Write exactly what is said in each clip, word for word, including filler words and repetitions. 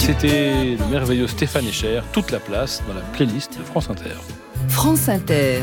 C'était le merveilleux Stéphane Echer, toute la place dans la playlist de France Inter. France Inter.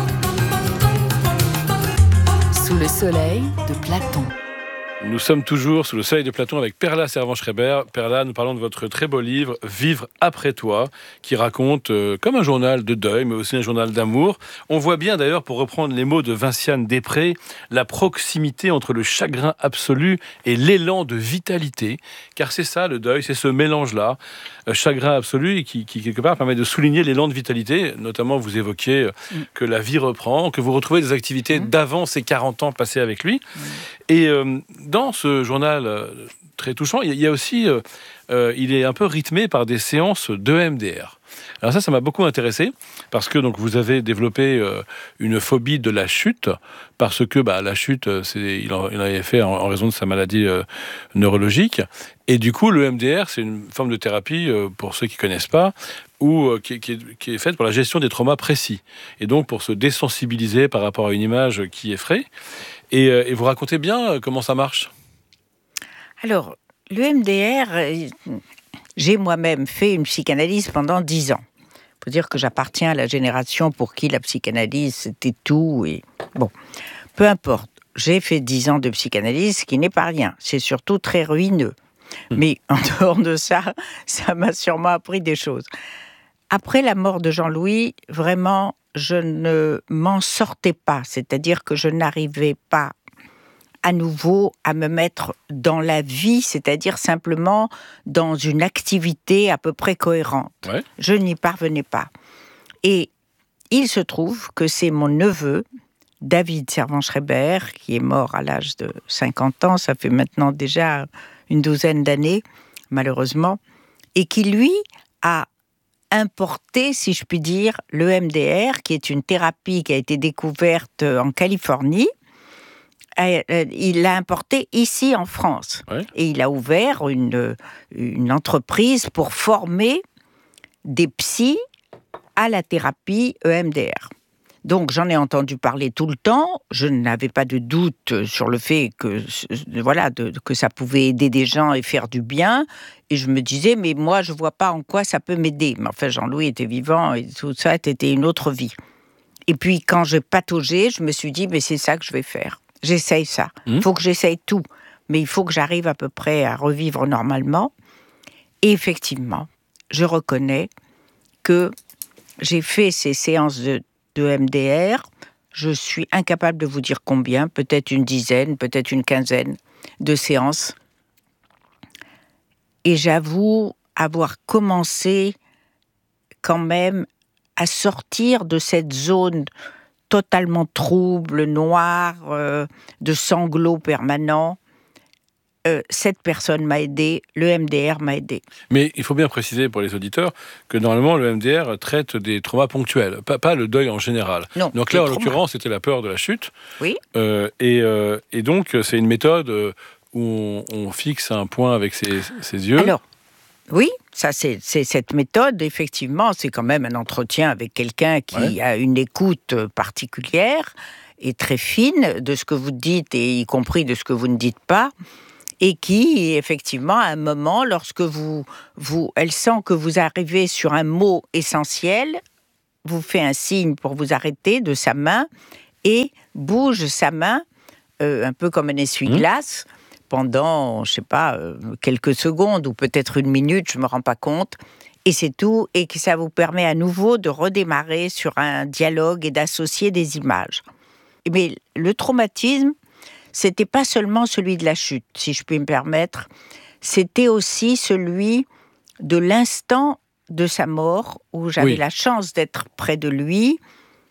Sous le soleil de Platon. Nous sommes toujours sous le soleil de Platon avec Perla Servan-Schreiber. Perla, nous parlons de votre très beau livre « Vivre après toi » qui raconte euh, comme un journal de deuil, mais aussi un journal d'amour. On voit bien d'ailleurs, pour reprendre les mots de Vinciane Després, la proximité entre le chagrin absolu et l'élan de vitalité. Car c'est ça le deuil, c'est ce mélange-là, euh, chagrin absolu, qui, qui quelque part permet de souligner l'élan de vitalité. Notamment, vous évoquiez euh, mmh. que la vie reprend, que vous retrouvez des activités mmh. d'avant ces quarante ans passés avec lui. Mmh. Et euh, dans ce journal euh, très touchant, il y a aussi, euh, euh, il est un peu rythmé par des séances d'E M D R. Alors ça, ça m'a beaucoup intéressé, parce que donc, vous avez développé euh, une phobie de la chute, parce que bah, la chute, c'est, il, en, il en avait fait en, en raison de sa maladie euh, neurologique. Et du coup, l'E M D R, c'est une forme de thérapie, euh, pour ceux qui ne connaissent pas, ou euh, qui, qui, est, qui est faite pour la gestion des traumas précis. Et donc, pour se désensibiliser par rapport à une image qui effraie. Et, euh, et vous racontez bien euh, comment ça marche ? Alors, l'E M D R, euh, j'ai moi-même fait une psychanalyse pendant dix ans. Il faut dire que j'appartiens à la génération pour qui la psychanalyse, c'était tout. Et bon, peu importe. J'ai fait dix ans de psychanalyse, ce qui n'est pas rien. C'est surtout très ruineux. Mmh. Mais en dehors de ça, ça m'a sûrement appris des choses. Après la mort de Jean-Louis, vraiment, je ne m'en sortais pas. C'est-à-dire que je n'arrivais pas à nouveau à me mettre dans la vie, c'est-à-dire simplement dans une activité à peu près cohérente. Ouais. Je n'y parvenais pas. Et il se trouve que c'est mon neveu, David Servan-Schreiber, qui est mort à l'âge de cinquante ans, ça fait maintenant déjà une douzaine d'années, malheureusement, et qui, lui, a importé, si je puis dire, l'E M D R, qui est une thérapie qui a été découverte en Californie. Il l'a importé ici en France. Ouais. Et il a ouvert une, une entreprise pour former des psys à la thérapie E M D R. Donc j'en ai entendu parler tout le temps. Je n'avais pas de doute sur le fait que, voilà, de, que ça pouvait aider des gens et faire du bien. Et je me disais, mais moi, je ne vois pas en quoi ça peut m'aider. Mais enfin, Jean-Louis était vivant et tout ça, c'était une autre vie. Et puis, quand je pataugeais, je me suis dit, mais c'est ça que je vais faire. J'essaye ça. Il mmh. faut que j'essaye tout. Mais il faut que j'arrive à peu près à revivre normalement. Et effectivement, je reconnais que j'ai fait ces séances de, de M D R. Je suis incapable de vous dire combien, peut-être une dizaine, peut-être une quinzaine de séances. Et j'avoue avoir commencé quand même à sortir de cette zone totalement trouble, noir, euh, de sanglots permanents. Euh, cette personne m'a aidé, le M D R m'a aidé. Mais il faut bien préciser pour les auditeurs que normalement le M D R traite des traumas ponctuels, pas, pas le deuil en général. Non, donc là, en traumas. L'occurrence, c'était la peur de la chute. Oui. Euh, et, euh, et donc, c'est une méthode où on, on fixe un point avec ses, ses yeux. Alors, oui, ça c'est, c'est cette méthode, effectivement, c'est quand même un entretien avec quelqu'un qui ouais. a une écoute particulière et très fine de ce que vous dites, et y compris de ce que vous ne dites pas, et qui, effectivement, à un moment, lorsque vous, vous, elle sent que vous arrivez sur un mot essentiel, vous fait un signe pour vous arrêter de sa main, et bouge sa main, euh, un peu comme un essuie-glace, mmh. pendant, je ne sais pas, euh, quelques secondes ou peut-être une minute, je ne me rends pas compte, et c'est tout, et que ça vous permet à nouveau de redémarrer sur un dialogue et d'associer des images. Mais le traumatisme, c'était pas seulement celui de la chute, si je puis me permettre, c'était aussi celui de l'instant de sa mort, où j'avais oui. la chance d'être près de lui,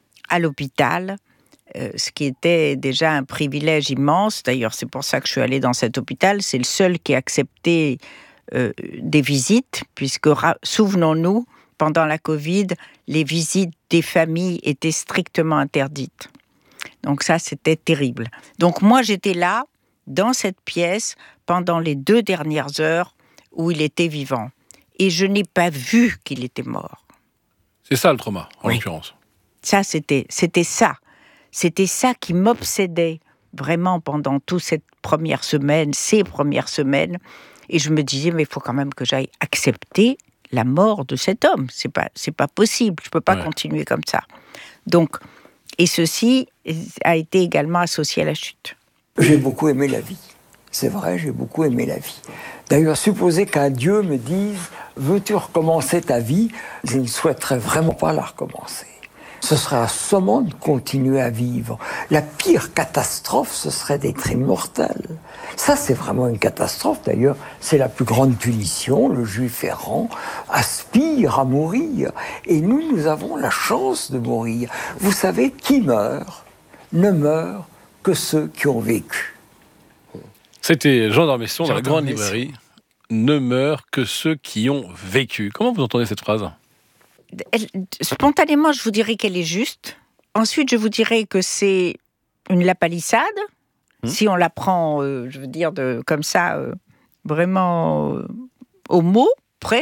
à l'hôpital, Euh, ce qui était déjà un privilège immense. D'ailleurs, c'est pour ça que je suis allée dans cet hôpital. C'est le seul qui a accepté euh, des visites, puisque, ra- souvenons-nous, pendant la Covid, les visites des familles étaient strictement interdites. Donc ça, c'était terrible. Donc moi, j'étais là, dans cette pièce, pendant les deux dernières heures où il était vivant. Et je n'ai pas vu qu'il était mort. C'est ça le trauma, en oui. l'occurrence. Ça, c'était, c'était ça. C'était ça qui m'obsédait vraiment pendant toute cette première semaine, ces premières semaines. Et je me disais, mais il faut quand même que j'aille accepter la mort de cet homme. C'est pas, c'est pas possible. Je peux pas ouais. continuer comme ça. Donc, et ceci a été également associé à la chute. J'ai beaucoup aimé la vie. C'est vrai, j'ai beaucoup aimé la vie. D'ailleurs, supposer qu'un Dieu me dise « Veux-tu recommencer ta vie ?» Je ne souhaiterais vraiment pas la recommencer. Ce serait assommant de continuer à vivre. La pire catastrophe, ce serait d'être immortel. Ça, c'est vraiment une catastrophe. D'ailleurs, c'est la plus grande punition. Le juif errant aspire à mourir. Et nous, nous avons la chance de mourir. Vous savez, qui meurt ne meurt que ceux qui ont vécu. C'était Jean d'Ormesson dans la grande librairie. Ne meurent que ceux qui ont vécu. Comment vous entendez cette phrase ? Elle, spontanément, je vous dirais qu'elle est juste. Ensuite, je vous dirais que c'est une lapalissade. Mmh. Si on la prend, euh, je veux dire, de, comme ça, euh, vraiment euh, au mot près.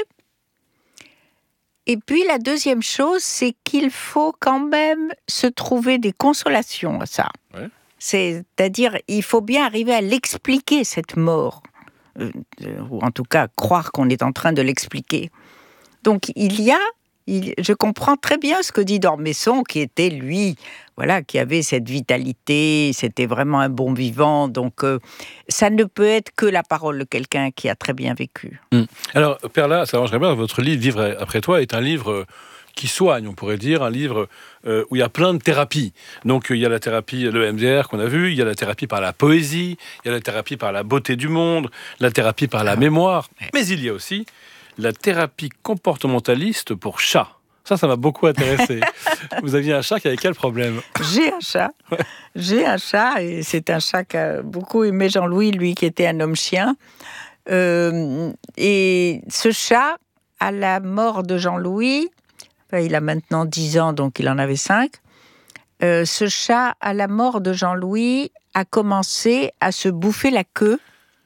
Et puis, la deuxième chose, c'est qu'il faut quand même se trouver des consolations à ça. Ouais. C'est-à-dire, il faut bien arriver à l'expliquer, cette mort. Euh, ou en tout cas, croire qu'on est en train de l'expliquer. Donc, il y a Il, je comprends très bien ce que dit d'Ormesson, qui était, lui, voilà, qui avait cette vitalité, c'était vraiment un bon vivant. Donc, euh, ça ne peut être que la parole de quelqu'un qui a très bien vécu. Mmh. Alors, Perla, ça arrangerait bien, votre livre « Vivre après toi » est un livre qui soigne, on pourrait dire, un livre euh, où il y a plein de thérapies. Donc, il y a la thérapie, le E M D R qu'on a vu, il y a la thérapie par la poésie, il y a la thérapie par la beauté du monde, la thérapie par la ah, mémoire, ouais. mais il y a aussi la thérapie comportementaliste pour chat. Ça, ça m'a beaucoup intéressé. Vous aviez un chat qui avait quel problème ? J'ai un chat. Ouais. J'ai un chat, et c'est un chat qu'a beaucoup aimé Jean-Louis, lui qui était un homme-chien. Euh, et ce chat, à la mort de Jean-Louis, il a maintenant dix ans, donc il en avait cinq, euh, ce chat, à la mort de Jean-Louis, a commencé à se bouffer la queue.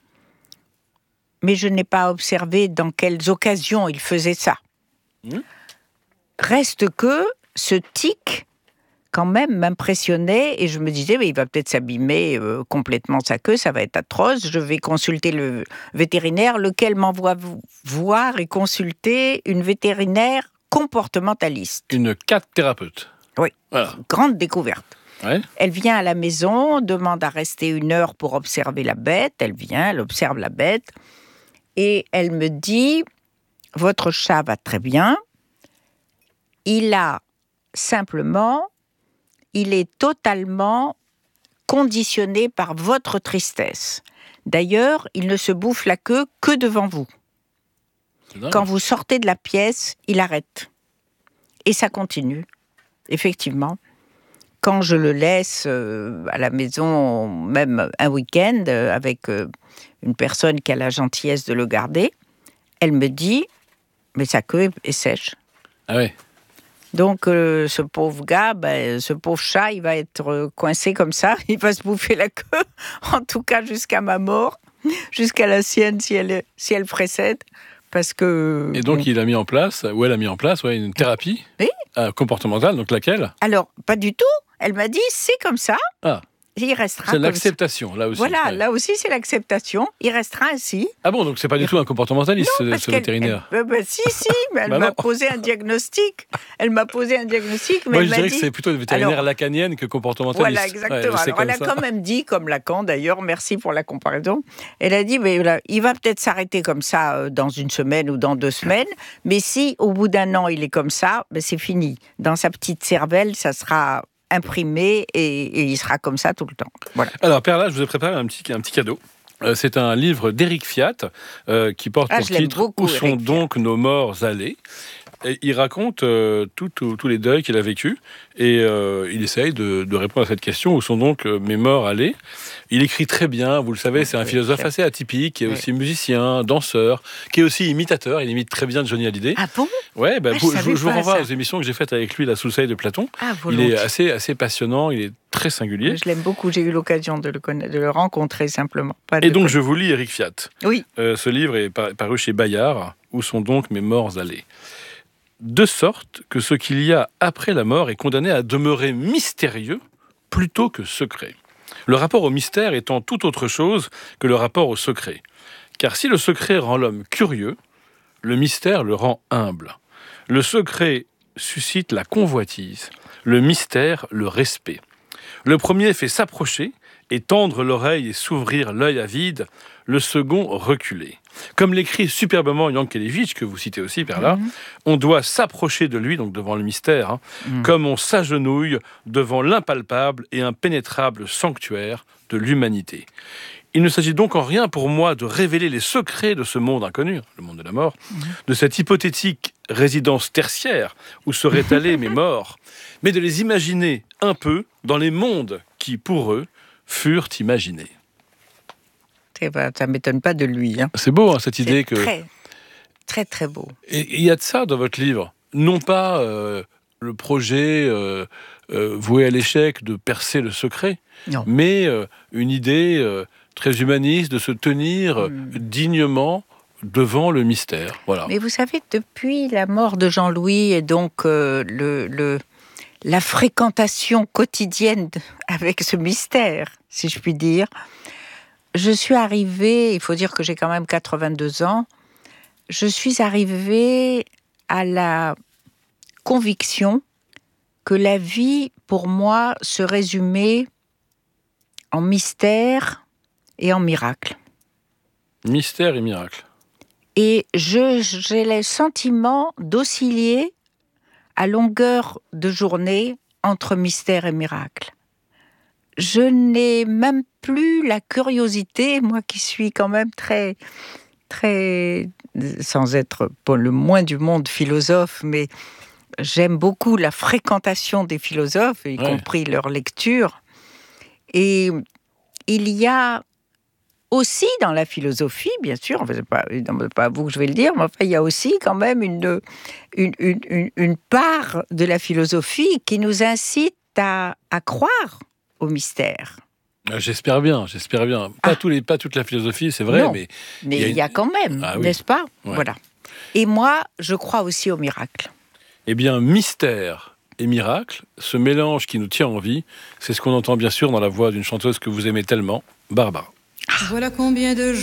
Mais je n'ai pas observé dans quelles occasions il faisait ça. Mmh. Reste que ce tic, quand même, m'impressionnait et je me disais, mais il va peut-être s'abîmer euh, complètement sa queue, ça va être atroce. Je vais consulter le vétérinaire, lequel m'envoie voir et consulter une vétérinaire comportementaliste. Une cat thérapeute. Oui, voilà. Grande découverte. Ouais. Elle vient à la maison, demande à rester une heure pour observer la bête. Elle vient, elle observe la bête. Et elle me dit, votre chat va très bien, il a simplement, il est totalement conditionné par votre tristesse. D'ailleurs, il ne se bouffe la queue que devant vous. Quand vous sortez de la pièce, il arrête. Et ça continue, effectivement. Quand je le laisse euh, à la maison, même un week-end, euh, avec euh, une personne qui a la gentillesse de le garder, elle me dit, mais sa queue est sèche. Ah oui. Donc, euh, ce pauvre gars, ben, ce pauvre chat, il va être coincé comme ça, il va se bouffer la queue, en tout cas jusqu'à ma mort, jusqu'à la sienne si elle, si elle précède. Parce que... Et donc, il a mis en place, ou elle a mis en place, ouais, une thérapie oui. euh, comportementale, donc laquelle ? Alors, pas du tout. Elle m'a dit, c'est comme ça. Ah. Il restera c'est l'acceptation, là aussi. Voilà, ouais. là aussi, c'est l'acceptation. Il restera ainsi. Ah bon, donc c'est pas du tout un comportementaliste, non, ce, ce vétérinaire. Elle, bah, bah, si, si, mais elle bah m'a non. posé un diagnostic. Elle m'a posé un diagnostic, mais Moi, elle je m'a dirais dit... que c'est plutôt une vétérinaire alors, lacanienne que comportementaliste. Voilà, exactement. Ouais, alors, elle a ça. quand même dit, comme Lacan d'ailleurs, merci pour la comparaison, elle a dit, mais voilà, il va peut-être s'arrêter comme ça euh, dans une semaine ou dans deux semaines, mais si au bout d'un an, il est comme ça, ben, c'est fini. Dans sa petite cervelle, ça sera... imprimé et, et il sera comme ça tout le temps. Voilà. Alors, Perla, je vous ai préparé un petit, un petit cadeau. Euh, c'est un livre d'Éric Fiat euh, qui porte ah, pour titre beaucoup, « Où sont Eric donc Fiat. Nos morts allés ?» Et il raconte euh, tous les deuils qu'il a vécus et euh, il essaye de, de répondre à cette question « Où sont donc euh, mes morts allés ?» Il écrit très bien, vous le savez, c'est un philosophe assez atypique, qui est aussi musicien, danseur, qui est aussi imitateur, il imite très bien Johnny Hallyday. Ah bon ? Ouais, bah, ah, vous, je, je, je vous renvoie ça. aux émissions que j'ai faites avec lui, là, sous le soleil de Platon. Ah, il est assez, assez passionnant, il est très singulier. Je l'aime beaucoup, j'ai eu l'occasion de le, connaître, de le rencontrer simplement. Pas et donc connaître. Je vous lis Éric Fiat. Oui. Euh, ce livre est paru chez Bayard, « Où sont donc mes morts allés ?» De sorte que ce qu'il y a après la mort est condamné à demeurer mystérieux plutôt que secret. Le rapport au mystère étant tout autre chose que le rapport au secret. Car si le secret rend l'homme curieux, le mystère le rend humble. Le secret suscite la convoitise, le mystère le respect. Le premier fait s'approcher et tendre l'oreille et s'ouvrir l'œil avide, le second reculer. Comme l'écrit superbement Yankelevitch, que vous citez aussi, Perla, mmh. on doit s'approcher de lui, donc devant le mystère, hein, mmh. comme on s'agenouille devant l'impalpable et impénétrable sanctuaire de l'humanité. Il ne s'agit donc en rien pour moi de révéler les secrets de ce monde inconnu, le monde de la mort, mmh. de cette hypothétique résidence tertiaire où seraient allés mes morts, mais de les imaginer un peu dans les mondes qui, pour eux, furent imaginés. Ça ne m'étonne pas de lui. Hein. C'est beau, hein, cette C'est idée que... Très, très, très beau. Et il y a de ça dans votre livre. Non pas euh, le projet euh, euh, voué à l'échec de percer le secret, non. mais euh, une idée euh, très humaniste de se tenir mmh. dignement devant le mystère. Voilà. Mais vous savez, depuis la mort de Jean-Louis et donc euh, le, le, la fréquentation quotidienne avec ce mystère, si je puis dire, je suis arrivée, il faut dire que j'ai quand même quatre-vingt-deux ans, je suis arrivée à la conviction que la vie, pour moi, se résumait en mystère et en miracle. Mystère et miracle. Et je, j'ai le sentiment d'osciller à longueur de journée entre mystère et miracle. Je n'ai même plus la curiosité, moi qui suis quand même très, très, sans être pour le moins du monde philosophe, mais j'aime beaucoup la fréquentation des philosophes, y ouais. compris leur lecture. Et il y a aussi dans la philosophie, bien sûr, enfin, c'est pas, c'est pas à vous que je vais le dire, mais enfin, il y a aussi quand même une, une, une, une part de la philosophie qui nous incite à, à croire au mystère. J'espère bien, j'espère bien. Pas, ah. tous les, pas toute la philosophie, c'est vrai, non, mais... Mais il y, une... y a quand même, ah, n'est-ce oui. pas ouais. Voilà. Et moi, je crois aussi au miracle. Eh bien, mystère et miracle, ce mélange qui nous tient en vie, c'est ce qu'on entend bien sûr dans la voix d'une chanteuse que vous aimez tellement, Barbara. Voilà combien de